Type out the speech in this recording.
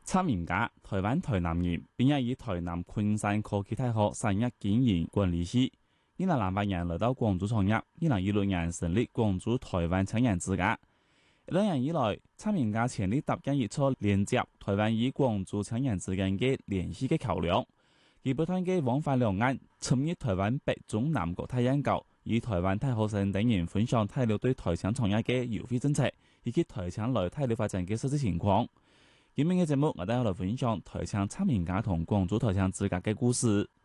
蔡明家，台灣台南人，並也以台南昆山科技大學產業經營管理系。2008年來到廣州創業，2016年成立廣州台灣青年之家。2年以來，蔡明家成立搭建一座連接台灣與廣州青年之間嘅聯繫嘅橋樑，佢不斷嘅往返兩岸，參與台灣北中南國泰研究，與台灣大學生等人分享大陸對台青創業嘅優惠政策，以及台青來大陸發展嘅實際情況。今日嘅節目，我哋要來分享台青蔡明家同廣州台青之家嘅故事。